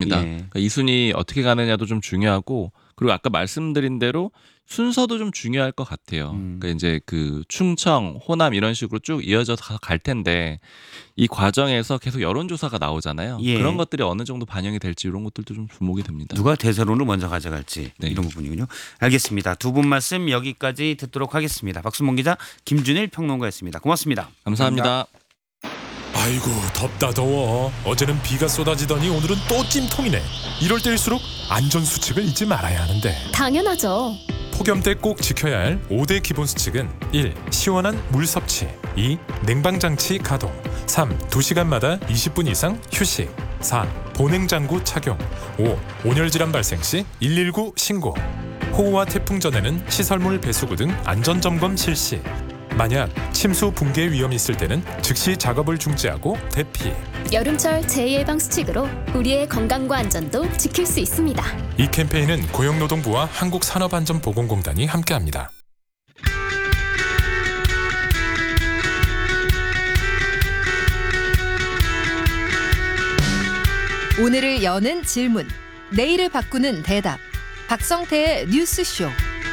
있습니다. 예. 그러니까 이 순위 어떻게 가느냐도 좀 중요하고 그리고 아까 말씀드린 대로 순서도 좀 중요할 것 같아요. 그러니까 이제 그 충청, 호남 이런 식으로 쭉 이어져서 갈 텐데 이 과정에서 계속 여론조사가 나오잖아요. 예. 그런 것들이 어느 정도 반영이 될지 이런 것들도 좀 주목이 됩니다. 누가 대세론을 먼저 가져갈지 네. 이런 부분이군요. 알겠습니다. 두 분 말씀 여기까지 듣도록 하겠습니다. 박순봉 기자, 김준일 평론가였습니다. 고맙습니다. 감사합니다. 아이고 덥다 더워. 어제는 비가 쏟아지더니 오늘은 또 찜통이네. 이럴 때일수록 안전수칙을 잊지 말아야 하는데 당연하죠. 폭염 때 꼭 지켜야 할 5대 기본 수칙은 1. 시원한 물 섭취 2. 냉방장치 가동 3. 2시간마다 20분 이상 휴식 4. 보냉장구 착용 5. 온열질환 발생 시 119 신고 호우와 태풍 전에는 시설물 배수구 등 안전점검 실시 만약 침수 붕괴 위험이 있을 때는 즉시 작업을 중지하고 대피 여름철 재예방 수칙으로 우리의 건강과 안전도 지킬 수 있습니다. 이 캠페인은 고용노동부와 한국산업안전보건공단이 함께합니다. 오늘을 여는 질문, 내일을 바꾸는 대답. 박성태의 뉴스쇼.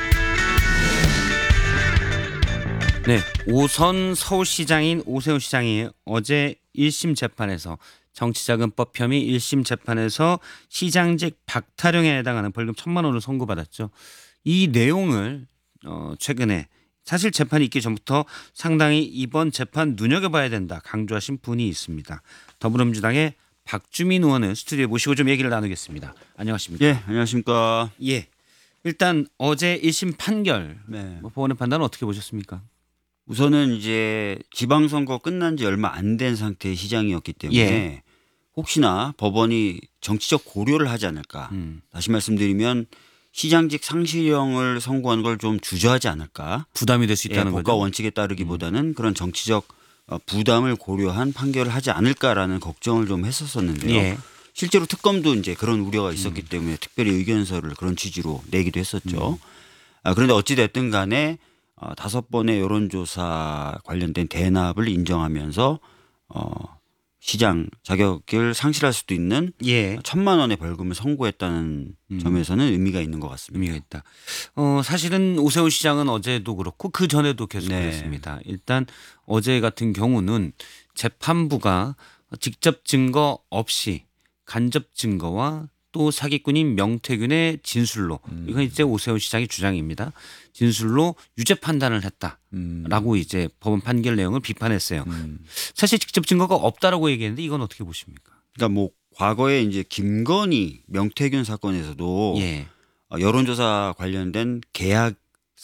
네, 오선 서울시장인 오세훈 시장이 어제 1심 재판에서 정치자금법 혐의 1심 재판에서 시장직 박타령에 해당하는 벌금 1,000만 원을 선고받았죠. 이 내용을 최근에 사실 재판이 있기 전부터 상당히 이번 재판 눈여겨봐야 된다 강조하신 분이 있습니다. 더불어민주당의 박주민 의원을 스튜디오에 모시고 좀 얘기를 나누겠습니다. 안녕하십니까? 예, 안녕하십니까. 예. 일단 어제 1심 판결 네. 법원의 판단은 어떻게 보셨습니까? 우선은 이제 지방선거 끝난 지 얼마 안 된 상태의 시장이었기 때문에 예. 혹시나 법원이 정치적 고려를 하지 않을까. 다시 말씀드리면 시장직 상실형을 선고한 걸 좀 주저하지 않을까. 부담이 될 수 있다는 법과 거죠. 원칙에 따르기보다는 그런 정치적 부담을 고려한 판결을 하지 않을까라는 걱정을 좀 했었었는데요. 예. 실제로 특검도 이제 그런 우려가 있었기 때문에 특별히 의견서를 그런 취지로 내기도 했었죠. 그런데 어찌 됐든 간에 5번의 여론조사 관련된 대납을 인정하면서 시장 자격을 상실할 수도 있는 예. 1,000만 원의 벌금을 선고했다는 점에서는 의미가 있는 것 같습니다. 의미가 있다. 사실은 오세훈 시장은 어제도 그렇고 그 전에도 계속 네. 그랬습니다. 일단 어제 같은 경우는 재판부가 직접 증거 없이 간접 증거와 또 사기꾼인 명태균의 진술로 이건 이제 오세훈 시장의 주장입니다. 진술로 유죄 판단을 했다라고 이제 법원 판결 내용을 비판했어요. 사실 직접 증거가 없다라고 얘기했는데 이건 어떻게 보십니까? 그러니까 뭐 과거에 이제 김건희 명태균 사건에서도 예. 여론조사 관련된 계약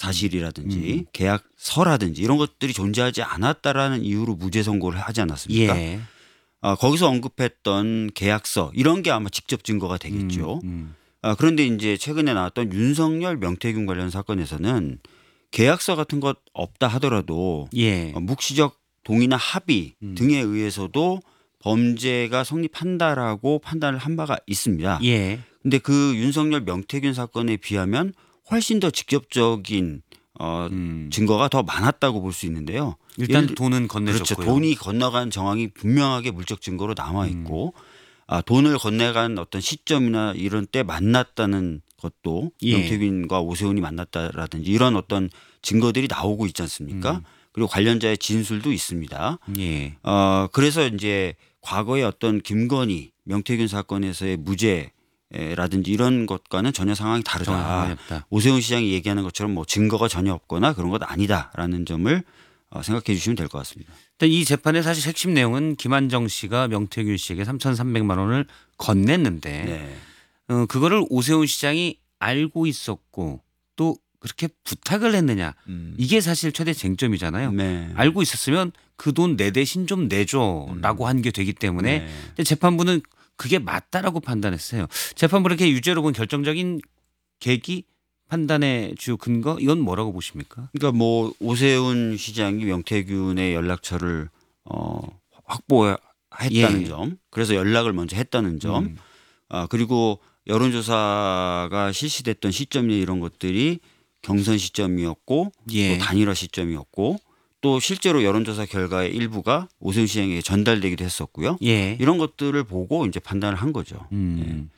사실이라든지 계약서라든지 이런 것들이 존재하지 않았다라는 이유로 무죄 선고를 하지 않았습니까? 예. 거기서 언급했던 계약서 이런 게 아마 직접 증거가 되겠죠. 그런데 이제 최근에 나왔던 윤석열 명태균 관련 사건에서는 계약서 같은 것 없다 하더라도 예. 묵시적 동의나 합의 등에 의해서도 범죄가 성립한다라고 판단을 한 바가 있습니다. 예. 근데 그 윤석열 명태균 사건에 비하면 훨씬 더 직접적인 증거가 더 많았다고 볼 수 있는데요. 일단 예를 돈은 건네줬고요. 그렇죠. 돈이 건너간 정황이 분명하게 물적 증거로 남아 있고 돈을 건네간 어떤 시점이나 이런 때 만났다는 것도 예. 명태균과 오세훈이 만났다라든지 이런 어떤 증거들이 나오고 있지 않습니까? 그리고 관련자의 진술도 있습니다. 예. 그래서 이제 과거의 어떤 김건희 명태균 사건에서의 무죄라든지 이런 것과는 전혀 상황이 다르다. 상황이 없다. 오세훈 시장이 얘기하는 것처럼 뭐 증거가 전혀 없거나 그런 것 아니다라는 점을 생각해 주시면 될 것 같습니다. 이 재판의 사실 핵심 내용은 김한정 씨가 명태균 씨에게 3,300만 원을 건넸는데 네. 그거를 오세훈 시장이 알고 있었고 또 그렇게 부탁을 했느냐 이게 사실 최대 쟁점이잖아요. 네. 알고 있었으면 그 돈 내 대신 좀 내줘라고 한 게 되기 때문에 네. 근데 재판부는 그게 맞다라고 판단했어요. 재판부 이렇게 유죄로 본 결정적인 계기 판단의 주요 근거 이건 뭐라고 보십니까? 그러니까 뭐 오세훈 시장이 명태균의 연락처를 확보했다는 예. 점, 그래서 연락을 먼저 했다는 점, 그리고 여론조사가 실시됐던 시점이 이런 것들이 경선 시점이었고 예. 또 단일화 시점이었고 또 실제로 여론조사 결과의 일부가 오세훈 시장에게 전달되기도 했었고요. 예. 이런 것들을 보고 이제 판단을 한 거죠.